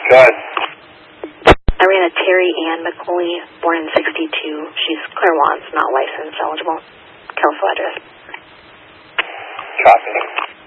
Go ahead. I ran a Terry Ann McCoy, born in 62. She's Claremont, not license eligible. Kelso address. Copy.